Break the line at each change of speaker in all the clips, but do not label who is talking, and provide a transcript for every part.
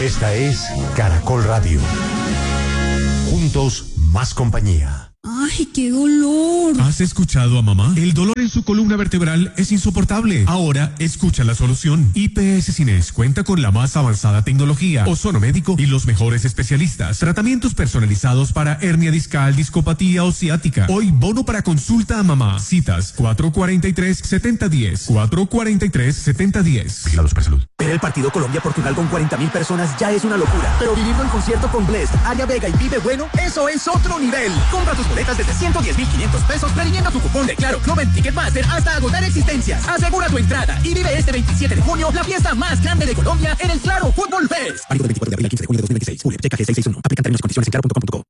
Esta es Caracol Radio. Juntos, más compañía.
¡Ay, qué dolor!
¿Has escuchado a mamá? El dolor en su columna vertebral es insoportable. Ahora escucha la solución. IPS Cines cuenta con la más avanzada tecnología, ozono médico y los mejores especialistas. Tratamientos personalizados para hernia discal, discopatía o ciática. Hoy bono para consulta a mamá. Citas 443-7010. 443-7010.
Vigilados por salud.
Ver el partido Colombia-Portugal con 40.000 personas ya es una locura. Pero vivirlo en concierto con Blessd, Aria Vega y Vive Bueno, eso es otro nivel. Compra tus boletas desde 110.500 pesos previniendo tu cupón de Claro Club en Ticketmaster hasta agotar existencias. Asegura tu entrada y vive este 27 de junio la fiesta más grande de Colombia en el Claro Fútbol Fest. Válido del 24 de abril al 15 de junio de 2026. Checa G661. Aplican términos y condiciones en claro.com.co.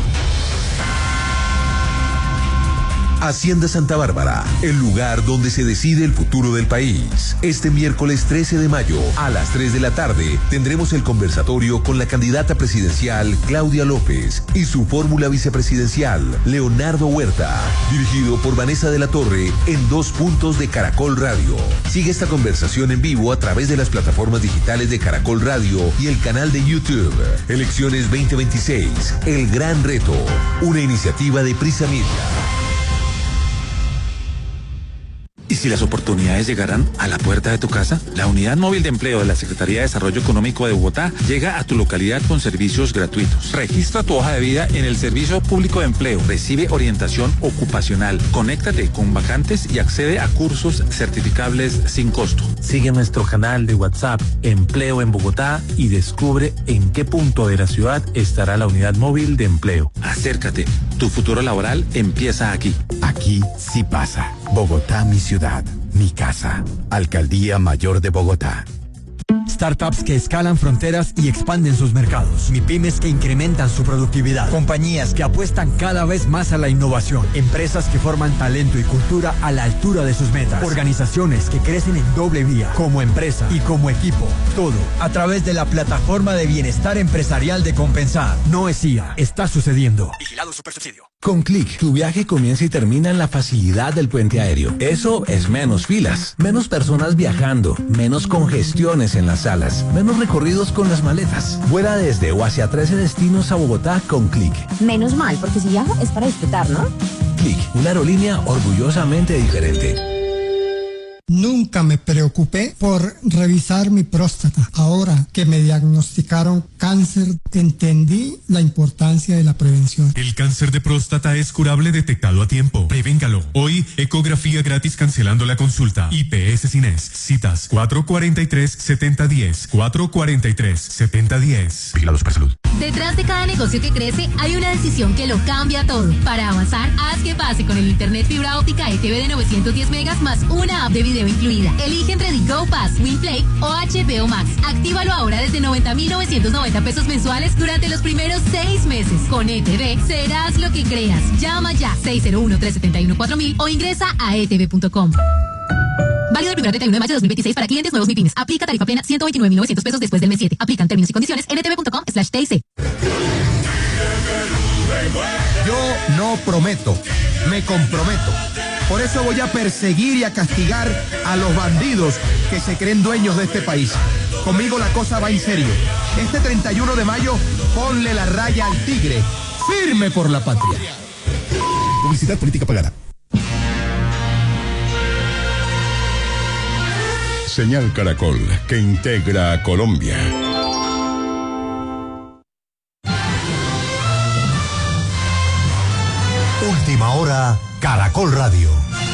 Hacienda Santa Bárbara, el lugar donde se decide el futuro del país. Este miércoles 13 de mayo, a las 3 de la tarde, tendremos el conversatorio con la candidata presidencial Claudia López y su fórmula vicepresidencial, Leonardo Huerta, dirigido por Vanessa de la Torre en 2 puntos de Caracol Radio. Sigue esta conversación en vivo a través de las plataformas digitales de Caracol Radio y el canal de YouTube. Elecciones 2026, el gran reto, una iniciativa de Prisa Media.
¿Y si las oportunidades llegaran a la puerta de tu casa? La Unidad Móvil de Empleo de la Secretaría de Desarrollo Económico de Bogotá llega a tu localidad con servicios gratuitos. Registra tu hoja de vida en el Servicio Público de Empleo. Recibe orientación ocupacional. Conéctate con vacantes y accede a cursos certificables sin costo.
Sigue nuestro canal de WhatsApp Empleo en Bogotá y descubre en qué punto de la ciudad estará la Unidad Móvil de Empleo.
Acércate. Tu futuro laboral empieza aquí.
Aquí sí pasa. Bogotá, mi ciudad, mi casa. Alcaldía Mayor de Bogotá.
Startups que escalan fronteras y expanden sus mercados. MIPYMES que incrementan su productividad. Compañías que apuestan cada vez más a la innovación. Empresas que forman talento y cultura a la altura de sus metas. Organizaciones que crecen en doble vía, como empresa y como equipo. Todo a través de la plataforma de bienestar empresarial de Compensar. No es IA, está sucediendo.
Vigilado Supersubsidio.
Con Click, tu viaje comienza y termina en la facilidad del puente aéreo. Eso es menos filas, menos personas viajando, menos congestiones en las salas, menos recorridos con las maletas. Vuela desde o hacia 13 destinos a Bogotá con Click.
Menos mal, porque si viajo es para disfrutar, ¿no?
Click, una aerolínea orgullosamente diferente.
Nunca me preocupé por revisar mi próstata. Ahora que me diagnosticaron cáncer, entendí la importancia de la prevención.
El cáncer de próstata es curable detectado a tiempo. Prevéngalo. Hoy, ecografía gratis cancelando la consulta. IPS Cines. Citas 443-7010. 443-7010.
Vigilados por salud.
Detrás de cada negocio que crece hay una decisión que lo cambia todo. Para avanzar, haz que pase con el internet fibra óptica ETV de 910 megas más una app de video incluida. Elige entre The Go Pass, WinPlay o HBO Max. Actívalo ahora desde 90.990 pesos mensuales durante los primeros 6 meses. Con ETV serás lo que creas. Llama ya 601-371-4000 o ingresa a etv.com. Válido el 1 de mayo de 2026 para clientes nuevos MIPYMES. Aplica tarifa plena 129.900 pesos después del mes 7. Aplican términos y condiciones en etv.com/TIC.
Yo no prometo, me comprometo. Por eso voy a perseguir y a castigar a los bandidos que se creen dueños de este país. Conmigo la cosa va en serio. Este 31 de mayo, ponle la raya al tigre. Firme por la patria.
Publicidad política pagada. Señal Caracol, que integra a Colombia.
Última hora, Caracol Radio.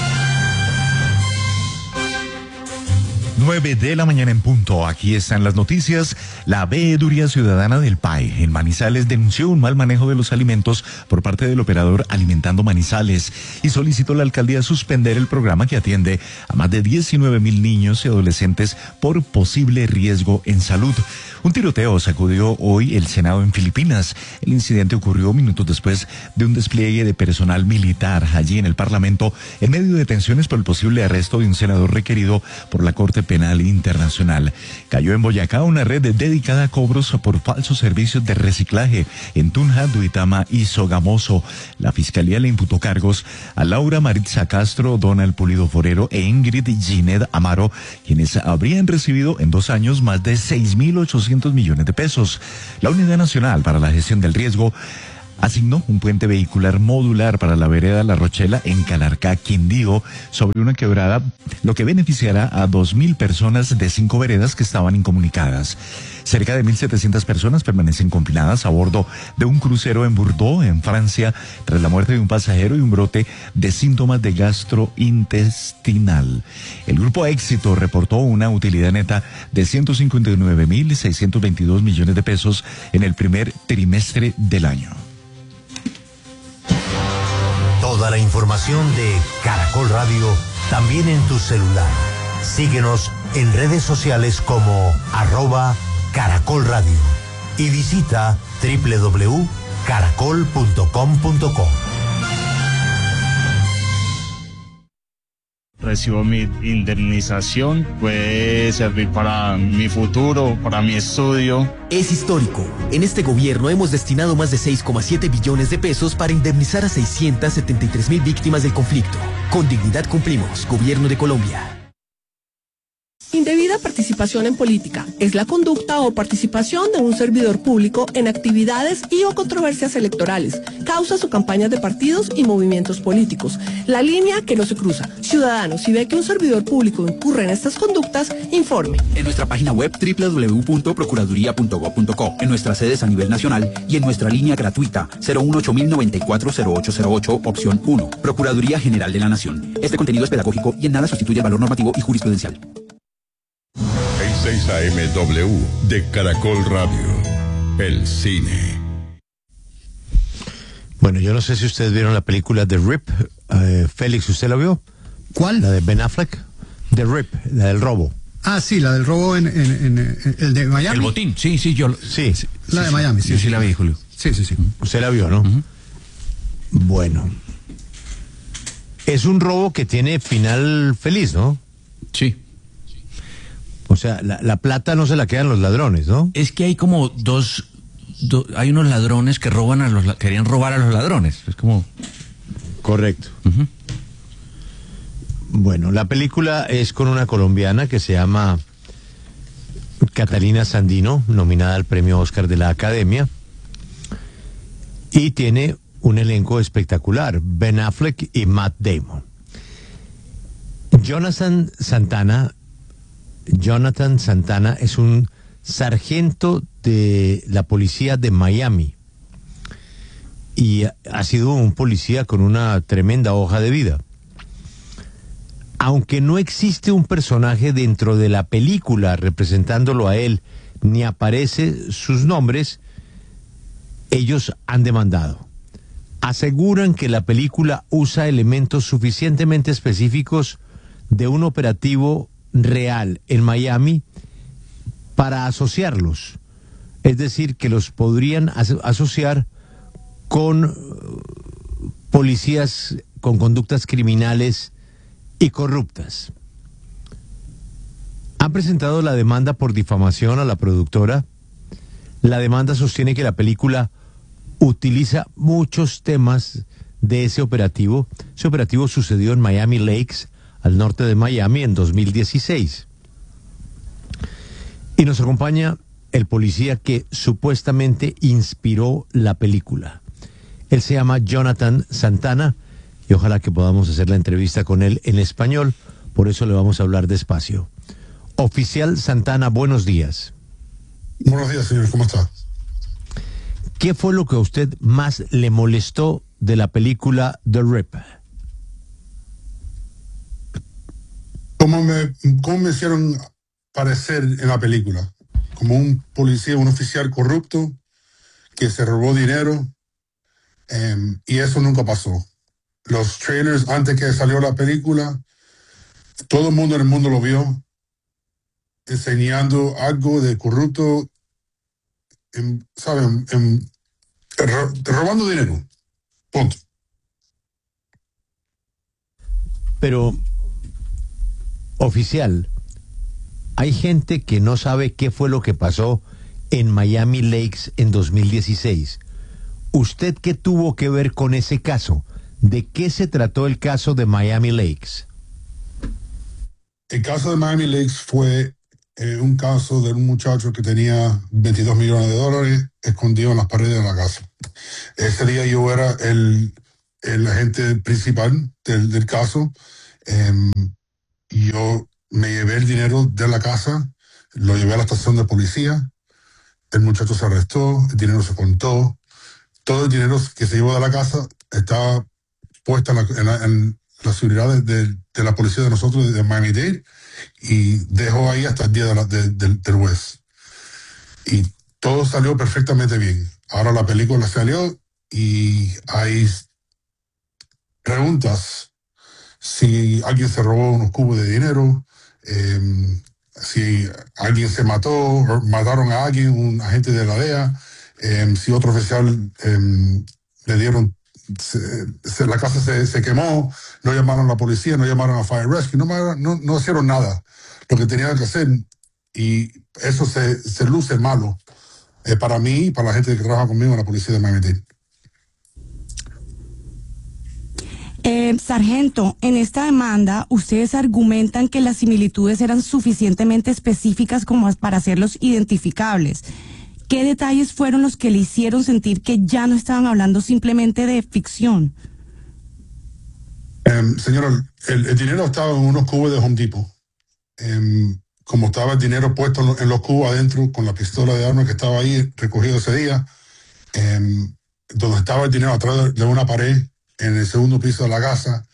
9 de la mañana en punto. Aquí están las noticias. La Veeduría Ciudadana del PAE en Manizales denunció un mal manejo de los alimentos por parte del operador Alimentando Manizales y solicitó a la alcaldía suspender el programa que atiende a más de 19.000 niños y adolescentes por posible riesgo en salud. Un tiroteo sacudió hoy el Senado en Filipinas. El incidente ocurrió minutos después de un despliegue de personal militar allí en el Parlamento en medio de tensiones por el posible arresto de un senador requerido por la Corte Penal Internacional. Cayó en Boyacá una red dedicada a cobros por falsos servicios de reciclaje en Tunja, Duitama y Sogamoso. La Fiscalía le imputó cargos a Laura Maritza Castro, Donald Pulido Forero e Ingrid Gined Amaro, quienes habrían recibido en 2 años más de 6.800 200 millones de pesos. La Unidad Nacional para la Gestión del Riesgo asignó un puente vehicular modular para la vereda La Rochela en Calarcá, Quindío, sobre una quebrada, lo que beneficiará a 2.000 personas de 5 veredas que estaban incomunicadas. Cerca de 1.700 personas permanecen confinadas a bordo de un crucero en Bordeaux, en Francia, tras la muerte de un pasajero y un brote de síntomas de gastrointestinal. El Grupo Éxito reportó una utilidad neta de 159.622 millones de pesos en el primer trimestre del año.
Toda la información de Caracol Radio también en tu celular. Síguenos en redes sociales como @Caracol Radio y visita www.caracol.com.co.
Recibo mi indemnización, puede servir para mi futuro, para mi estudio.
Es histórico. En este gobierno hemos destinado más de 6,7 billones de pesos para indemnizar a 673.000 víctimas del conflicto. Con dignidad cumplimos. Gobierno de Colombia.
Indebida participación en política es la conducta o participación de un servidor público en actividades y o controversias electorales, causas o campañas de partidos y movimientos políticos. La línea que no se cruza. Ciudadanos, si ve que un servidor público incurre en estas conductas, informe.
En nuestra página web www.procuraduría.gov.co, en nuestras sedes a nivel nacional y en nuestra línea gratuita 018-094-0808, opción 1. Procuraduría General de la Nación. Este contenido es pedagógico y en nada sustituye el valor normativo y jurisprudencial.
6 AMW de Caracol Radio, el cine.
Bueno, yo no sé si ustedes vieron la película The Rip. Félix, ¿usted la vio?
¿Cuál?
La de Ben Affleck. The Rip, la del robo.
Ah, sí, la del robo en el de Miami.
El botín, sí.
La de Miami, sí.
Yo sí la vi, Julio.
Sí.
Usted la vio, ¿no? Bueno. Es un robo que tiene final feliz, ¿no?
Sí.
O sea, la plata no se la quedan los ladrones, ¿no?
Es que hay como hay unos ladrones que querían robar a los ladrones. Es como...
Correcto. Bueno, la película es con una colombiana que se llama Catalina Sandino, nominada al premio Oscar de la Academia, y tiene un elenco espectacular: Ben Affleck y Matt Damon. Jonathan Santana es un sargento de la policía de Miami y ha sido un policía con una tremenda hoja de vida. Aunque no existe un personaje dentro de la película representándolo a él, ni aparece sus nombres, ellos han demandado. Aseguran que la película usa elementos suficientemente específicos de un operativo real en Miami para asociarlos, es decir, que los podrían asociar con policías con conductas criminales y corruptas. Han presentado la demanda por difamación a la productora. La demanda sostiene que la película utiliza muchos temas de ese operativo. Ese operativo sucedió en Miami Lakes, al norte de Miami, en 2016. Y nos acompaña el policía que supuestamente inspiró la película. Él se llama Jonathan Santana y ojalá que podamos hacer la entrevista con él en español, por eso le vamos a hablar despacio. Oficial Santana, buenos días.
Buenos días, señor, ¿cómo está?
¿Qué fue lo que a usted más le molestó de la película The Rip?
¿Cómo me hicieron parecer en la película? Como un policía, un oficial corrupto que se robó dinero, y eso nunca pasó. Los trailers, antes que salió la película, todo el mundo en el mundo lo vio, enseñando algo de corrupto, robando dinero. Punto.
Pero, oficial, hay gente que no sabe qué fue lo que pasó en Miami Lakes en 2016. ¿Usted qué tuvo que ver con ese caso? ¿De qué se trató el caso de Miami Lakes?
El caso de Miami Lakes fue un caso de un muchacho que tenía $22 millones escondido en las paredes de la casa. Ese día yo era el agente principal del caso. Yo me llevé el dinero de la casa, lo llevé a la estación de policía, el muchacho se arrestó, el dinero se contó, todo el dinero que se llevó de la casa estaba puesta en la seguridad de la policía de nosotros, de Miami-Dade, y dejó ahí hasta el día del juez. Y todo salió perfectamente bien. Ahora la película salió y hay preguntas si alguien se robó unos cubos de dinero, si alguien se mató o mataron a alguien, un agente de la DEA, si otro oficial le dieron, la casa se quemó, no llamaron a la policía, no llamaron a Fire Rescue, no hicieron nada lo que tenían que hacer, y eso se luce malo para mí y para la gente que trabaja conmigo en la policía de Miami-Dade.
Sargento, en esta demanda, ustedes argumentan que las similitudes eran suficientemente específicas como para hacerlos identificables. ¿Qué detalles fueron los que le hicieron sentir que ya no estaban hablando simplemente de ficción?
Señora, el dinero estaba en unos cubos de Home Depot. Como estaba el dinero puesto en los cubos adentro, con la pistola de armas que estaba ahí recogido ese día, donde estaba el dinero atrás de una pared, en el segundo piso de la casa.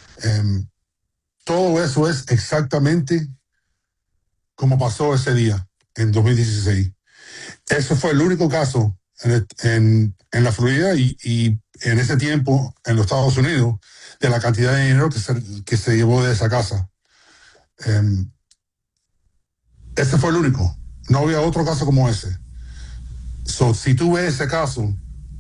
Todo eso es exactamente como pasó ese día, en 2016. Eso fue el único caso en la Florida y en ese tiempo en los Estados Unidos de la cantidad de dinero que se llevó de esa casa. Ese fue el único. No había otro caso como ese. Si tú ves ese caso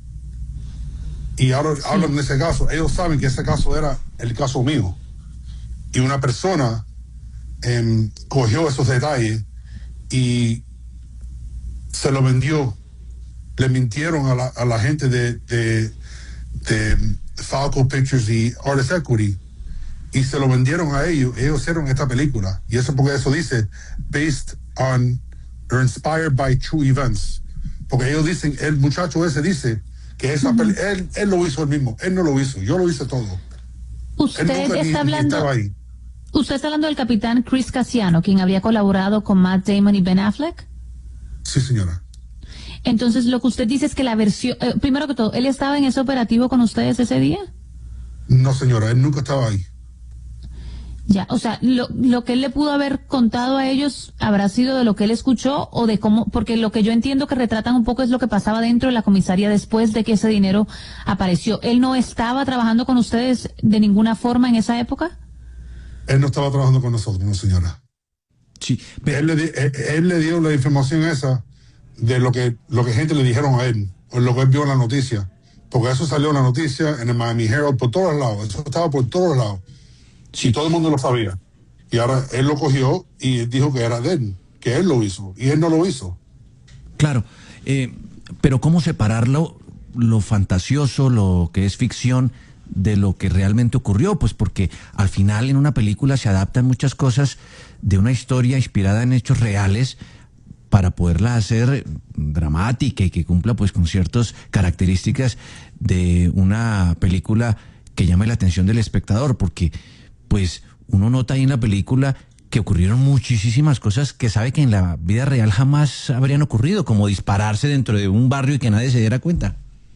y ahora hablan de ese caso, ellos saben que ese caso era el caso mío. Y una persona cogió esos detalles y se lo vendió. Le mintieron a la gente de Falco Pictures y Artist Equity y se lo vendieron a ellos. Ellos hicieron esta película. Y eso porque eso dice based on or inspired by true events. Porque ellos dicen, el muchacho ese dice que esa él lo hizo él mismo. Él no lo hizo, yo lo hice todo.
Usted está hablando del capitán Chris Casiano, quien había colaborado con Matt Damon y Ben Affleck.
Sí, señora.
Entonces, lo que usted dice es que la versión, primero que todo, ¿él estaba en ese operativo con ustedes ese día?
No, señora, él nunca estaba ahí.
Ya, o sea, lo que él le pudo haber contado a ellos habrá sido de lo que él escuchó o de cómo, porque lo que yo entiendo que retratan un poco es lo que pasaba dentro de la comisaría después de que ese dinero apareció. ¿Él no estaba trabajando con ustedes de ninguna forma en esa época?
Él no estaba trabajando con nosotros, no, señora.
Sí,
pero él le dio la información esa de lo que gente le dijeron a él, o lo que él vio en la noticia, porque eso salió en la noticia, en el Miami Herald, por todos lados, eso estaba por todos lados. Sí, todo el mundo lo sabía. Y ahora él lo cogió y dijo que era de él, que él lo hizo, y él no lo hizo.
Claro, pero ¿cómo separar lo fantasioso, lo que es ficción, de lo que realmente ocurrió? Pues porque al final en una película se adaptan muchas cosas de una historia inspirada en hechos reales para poderla hacer dramática y que cumpla pues con ciertas características de una película que llame la atención del espectador, porque pues uno nota ahí en la película que ocurrieron muchísimas cosas que sabe que en la vida real jamás habrían ocurrido, como dispararse dentro de un barrio y que nadie se diera cuenta.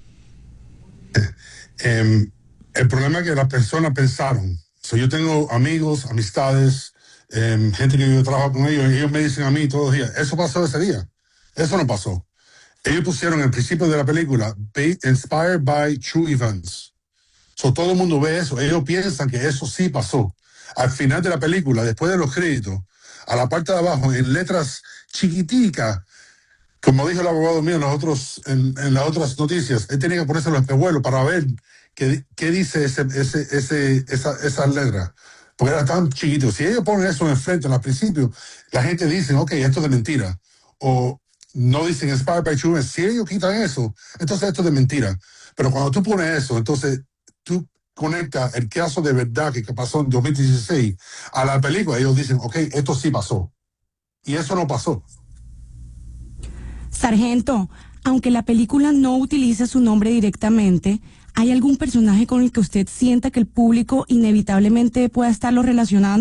El problema es que las personas pensaron. Yo tengo amigos, amistades, gente que yo trabajo con ellos, y ellos me dicen a mí todos los días, eso pasó ese día. Eso no pasó. Ellos pusieron el principio de la película, inspired by true events. Todo el mundo ve eso. Ellos piensan que eso sí pasó. Al final de la película, después de los créditos, a la parte de abajo, en letras chiquiticas, como dijo el abogado mío en las otras noticias, él tenía que ponerse los espejuelos para ver qué dice esa letra. Porque era tan chiquito. Si ellos ponen eso enfrente al principio, la gente dice, ok, esto es de mentira. O no dicen inspired by true events. Si ellos quitan eso, entonces esto es de mentira. Pero cuando tú pones eso, entonces tú conectas el caso de verdad que pasó en 2016 a la película, ellos dicen, ok, esto sí pasó. Y eso no pasó.
Sargento, aunque la película no utiliza su nombre directamente, ¿hay algún personaje con el que usted sienta que el público inevitablemente pueda estarlo relacionando?